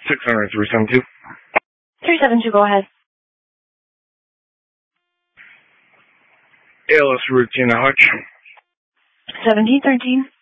600 372. 372, go ahead. ALS routine, Hutch. 1713.